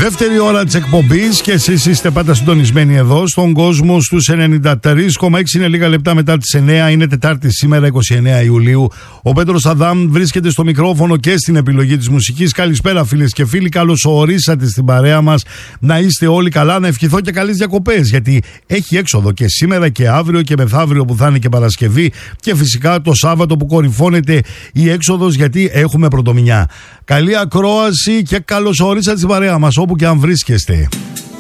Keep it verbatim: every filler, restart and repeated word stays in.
Δεύτερη ώρα της εκπομπής και εσείς είστε πάντα συντονισμένοι εδώ στον κόσμο στους ενενήντα τρία κόμμα έξι. Είναι λίγα λεπτά μετά τις εννέα. Είναι Τετάρτη σήμερα, είκοσι εννέα Ιουλίου. Ο Πέτρος Αδάμ βρίσκεται στο μικρόφωνο και στην επιλογή της μουσικής. Καλησπέρα φίλες και φίλοι. Καλώς ορίσατε στην παρέα μας. Να είστε όλοι καλά. Να ευχηθώ και καλές διακοπές. Γιατί έχει έξοδο και σήμερα και αύριο και μεθαύριο που θα είναι και Παρασκευή. Και φυσικά το Σάββατο που κορυφώνεται η έξοδος, γιατί έχουμε Πρωτομηνιά. Καλή ακρόαση και καλώς ορίσατε στην παρέα μας όπου και αν βρίσκεστε.